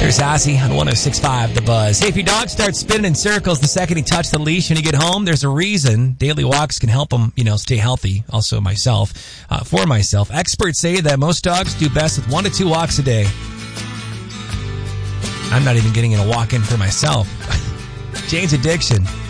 There's Ozzy on 106.5 The Buzz. Hey, if your dog starts spinning in circles the second he touches the leash when you get home, there's a reason. Daily walks can help him, stay healthy. Also for myself. Experts say that most dogs do best with 1 to 2 walks a day. I'm not even getting in a walk in for myself. Jane's Addiction.